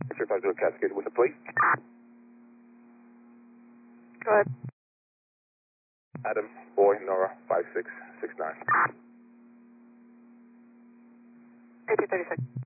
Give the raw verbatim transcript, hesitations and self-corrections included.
X-ray five zero Cascade with the plate. Go ahead. Adam, boy, Nora, five six six nine. eighteen thirty-six.